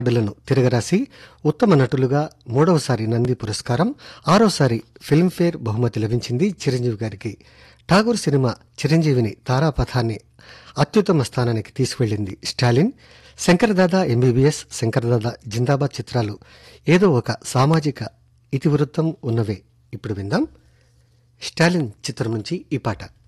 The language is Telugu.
అవార్డులను తిరగరాసి ఉత్తమ నటులుగా 3వసారి నంది పురస్కారం, 6వసారి ఫిల్మ్ఫేర్ బహుమతి లభించింది చిరంజీవి గారికి. ఠాగూర్ సినిమా చిరంజీవిని తారాపథాన్ని అత్యుత్తమ స్థానానికి తీసుకువెళ్లింది. స్టాలిన్, శంకరదాదా ఎంబీబీఎస్, శంకరదాదా జిందాబాద్ చిత్రాలు ఏదో ఒక సామాజిక ఇతివృత్తం ఉన్నవే. ఇప్పుడు విందాం స్టాలిన్ చిత్రం నుంచి ఈ పాట.